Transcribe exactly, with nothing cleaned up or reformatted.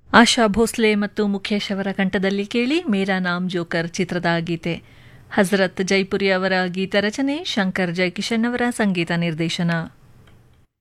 ಆಶಾ ಭೋಸ್ಲೆ ಮತ್ತು ಮುಖೇಶ್ ಅವರ ಕಂಠದಲ್ಲಿ ಕೇಳಿ ಮೇರಾ ನಾಮ್ ಜೋಕರ್ ಚಿತ್ರದ ಗೀತೆ. ಹಜರತ್ ಜೈಪುರಿ ಅವರ ಗೀತ ರಚನೆ, ಶಂಕರ್ ಜೈಕಿಶನ್ ಅವರ ಸಂಗೀತ ನಿರ್ದೇಶನ.